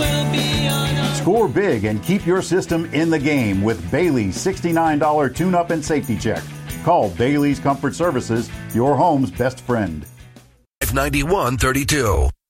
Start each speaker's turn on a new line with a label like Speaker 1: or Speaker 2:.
Speaker 1: Score big and keep your system in the game with Bailey's $69 tune-up and safety check. Call Bailey's Comfort Services, your home's best friend.
Speaker 2: 9132.